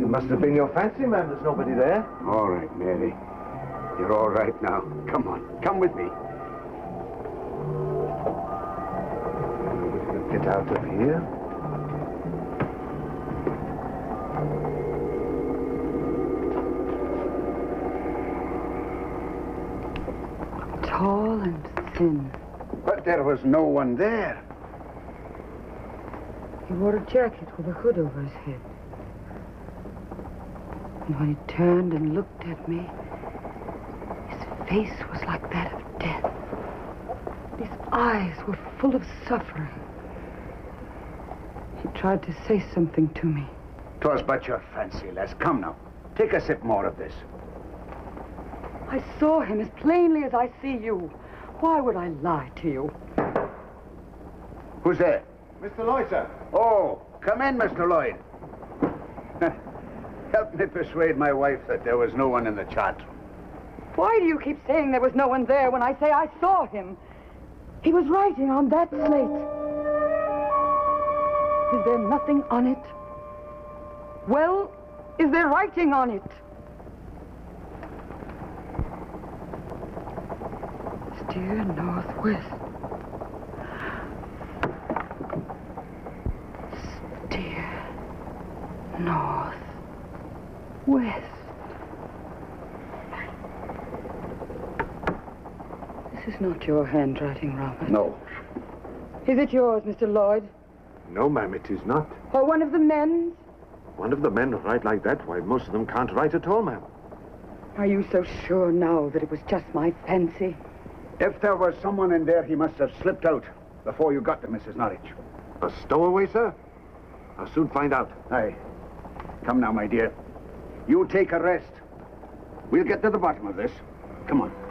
It must have been your fancy, ma'am. There's nobody there. All right, Mary. You're all right now. Come on. Come with me. Get out of here. Tall and thin. But there was no one there. He wore a jacket with a hood over his head. And when he turned and looked at me, his face was like that of death. His eyes were full of suffering. He tried to say something to me. 'Twas but your fancy, lass. Come now. Take a sip more of this. I saw him as plainly as I see you. Why would I lie to you? Who's there? Mr. Lloyd, sir. Oh, come in, Mr. Lloyd. Help me persuade my wife that there was no one in the chart room. Why do you keep saying there was no one there when I say I saw him? He was writing on that slate. Is there nothing on it? Well, is there writing on it? Steer northwest. Steer northwest. This is not your handwriting, Robert. No. Is it yours, Mr. Lloyd? No, ma'am, it is not. Or one of the men's? One of the men who write like that, why, most of them can't write at all, ma'am. Are you so sure now that it was just my fancy? If there was someone in there, he must have slipped out before you got to Mrs. Norwich. A stowaway, sir? I'll soon find out. Aye. Come now, my dear. You take a rest. We'll get to the bottom of this. Come on.